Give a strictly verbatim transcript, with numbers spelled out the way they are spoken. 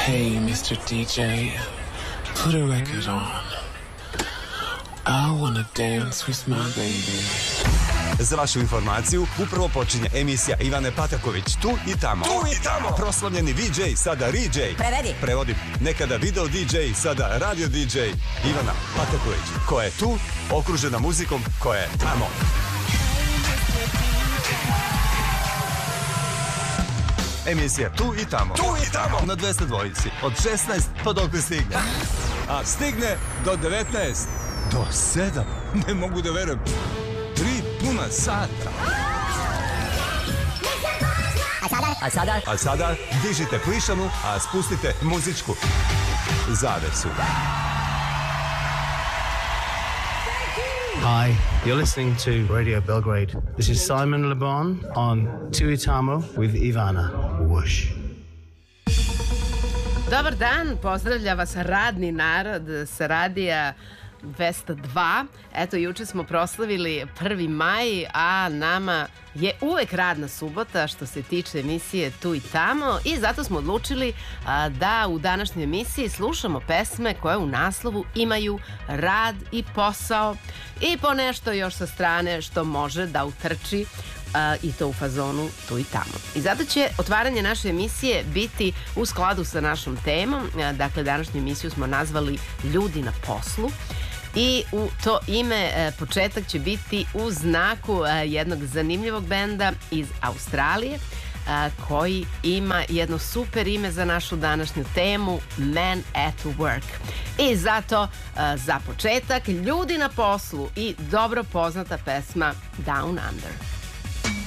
Hey, mister D J, put a record on. I wanna dance with my baby. Za vašu informaciju, upravo počinje emisija Ivane Pataković, Tu i tamo. Tu i tamo. Proslavljeni V J, sada R J. Prevedi. Prevodi. Nekada video D J, sada radio D J. Ivana Pataković, koja je tu, okružena muzikom koja je tamo. Emisija Tu i tamo. Tu i tamo. Na dvesta dvojici. Od šesnaest pa dokle stigne. A stigne do devetnaest. Do sedam. Ne mogu da verujem. Tri puna sata. A sada? A sada? A sada dižite plišanu, a spustite muzičku zavesu. Hi, you're listening to Radio Belgrade. This is Simon Le Bon on Tu i tamo with Ivana. Whoosh. Dobar dan, pozdravlja vas radni narod sa radija dvesta dva. Eto, juče smo proslavili prvi maj, a nama je uvek radna subota što se tiče emisije Tu i tamo i zato smo odlučili a, da u današnjoj emisiji slušamo pesme koje u naslovu imaju rad i posao i po nešto još sa strane što može da utrči a, i to u fazonu Tu i tamo. I zato će otvaranje naše emisije biti u skladu sa našom temom. A, dakle, današnju emisiju smo nazvali Ljudi na poslu. I u to ime e, početak će biti u znaku e, jednog zanimljivog benda iz Australije e, koji ima jedno super ime za našu današnju temu, Men at Work. I zato e, za početak Ljudi na poslu i dobro poznata pesma Down Under.